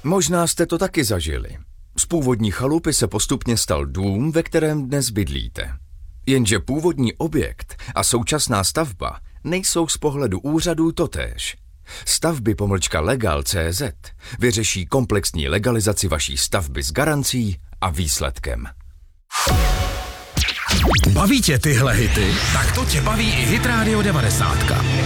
Možná jste to taky zažili. Z původní chalupy se postupně stal dům, ve kterém dnes bydlíte. Jenže původní objekt a současná stavba nejsou z pohledu úřadů totéž. Stavby-legal.cz vyřeší komplexní legalizaci vaší stavby s garancí a výsledkem. Baví tě tyhle hity? Tak to tě baví i Hit Radio 90.